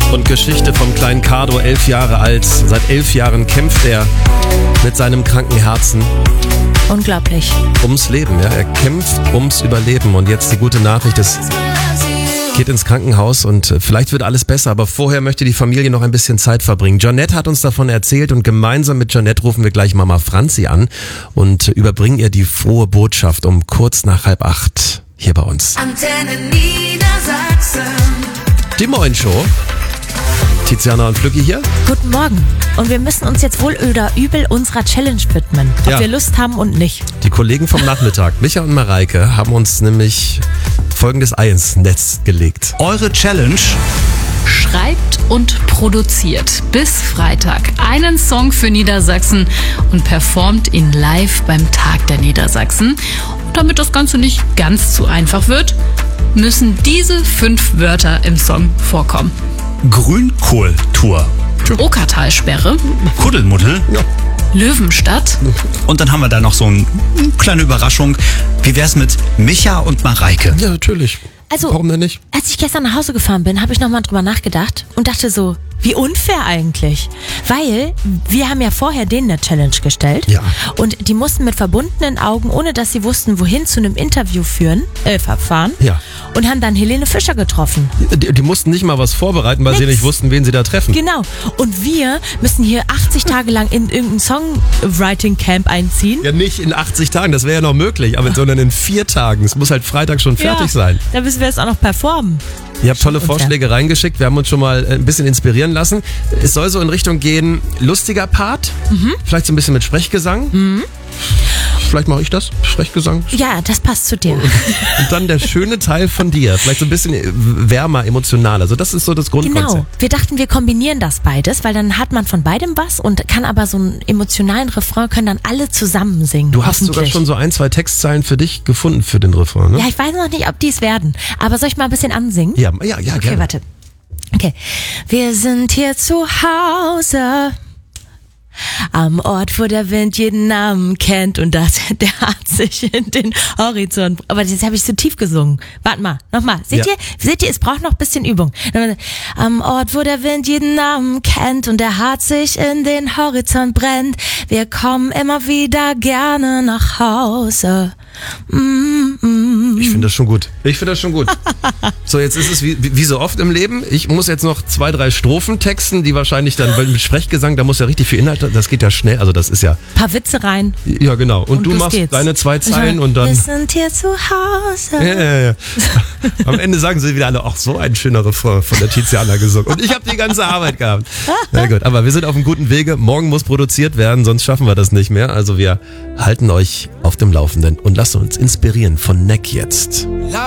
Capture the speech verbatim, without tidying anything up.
Und Geschichte vom kleinen Cardo, elf Jahre alt. Seit elf Jahren kämpft er mit seinem kranken Herzen. Unglaublich. Ums Leben, ja. Er kämpft ums Überleben. Und jetzt die gute Nachricht, es geht ins Krankenhaus und vielleicht wird alles besser, aber vorher möchte die Familie noch ein bisschen Zeit verbringen. Jeanette hat uns davon erzählt und gemeinsam mit Jeanette rufen wir gleich Mama Franzi an und überbringen ihr die frohe Botschaft um kurz nach halb acht hier bei uns. Antenne Niedersachsen. Die Moin Show. Tiziana und Flücki hier. Guten Morgen. Und wir müssen uns jetzt wohl oder übel unserer Challenge widmen. Ob Ja. wir Lust haben und nicht. Die Kollegen vom Nachmittag, Micha und Mareike, haben uns nämlich folgendes Ei ins Netz gelegt. Eure Challenge: Schreibt und produziert bis Freitag einen Song für Niedersachsen und performt ihn live beim Tag der Niedersachsen. Und damit das Ganze nicht ganz zu einfach wird, müssen diese fünf Wörter im Song vorkommen. Grünkohltour, Okertalsperre, Kuddelmuddel. Ja. Löwenstadt, Und dann haben wir da noch so eine kleine Überraschung. Wie wär's mit Micha und Mareike? Ja, natürlich. Also, Warum denn nicht? als ich gestern nach Hause gefahren bin, habe ich nochmal drüber nachgedacht und dachte so, wie unfair eigentlich. Weil wir haben ja vorher denen eine Challenge gestellt. Ja. Und die mussten mit verbundenen Augen, ohne dass sie wussten, wohin, zu einem Interview führen, äh, fahren. Ja. Und haben dann Helene Fischer getroffen. Die, die mussten nicht mal was vorbereiten, weil sie Nix. nicht wussten, wen sie da treffen. Genau. Und wir müssen hier achtzig Tage lang in irgendein Songwriting-Camp einziehen. Ja, nicht in achtzig Tagen, das wäre ja noch möglich, aber sondern in vier Tagen. Es muss halt Freitag schon fertig sein. Da müssen wir es auch noch performen. Ihr habt tolle unfair. Vorschläge reingeschickt, wir haben uns schon mal ein bisschen inspirieren lassen. Es soll so in Richtung gehen, lustiger Part, vielleicht so ein bisschen mit Sprechgesang. Vielleicht mache ich das, Sprechgesang. Ja, das passt zu dir. Und dann der schöne Teil von dir, vielleicht so ein bisschen wärmer, emotionaler. Also das ist so das Grundkonzept. Genau. Wir dachten, wir kombinieren das beides, weil dann hat man von beidem was und kann aber so einen emotionalen Refrain, können dann alle zusammen singen. Du hast sogar hoffentlich. schon so ein, zwei Textzeilen für dich gefunden für den Refrain, ne? Ja, ich weiß noch nicht, ob die es werden. Aber soll ich mal ein bisschen ansingen? Ja, ja, ja, Okay, gerne. warte. Okay. Wir sind hier zu Hause. Am Ort, wo der Wind jeden Namen kennt und das, der hat sich in den Horizont. Aber das habe ich so tief gesungen. Warte mal, nochmal. Seht Ja. ihr? Seht ihr, es braucht noch ein bisschen Übung. Am Ort, wo der Wind jeden Namen kennt und der Hart sich in den Horizont brennt. Wir kommen immer wieder gerne nach Hause. Mm, mm. Ich finde das schon gut. Ich finde das schon gut. So, jetzt ist es wie, wie, wie so oft im Leben. Ich muss jetzt noch zwei, drei Strophen texten, die wahrscheinlich dann, weil mit Sprechgesang, da muss ja richtig viel Inhalt, das geht ja schnell, also das ist ja, Paar Witze rein. ja genau. Und, Und du los machst geht's. deine zwei Zeilen und Wir dann, sind hier zu Hause. ja, ja, ja. Am Ende sagen sie wieder alle, ach, so ein schöner Refrain von der Tiziana gesungen. Und ich habe die ganze Arbeit gehabt. Na gut, aber wir sind auf einem guten Wege. Morgen muss produziert werden, sonst schaffen wir das nicht mehr. Also wir halten euch auf dem Laufenden und lasst uns inspirieren von Neck jetzt.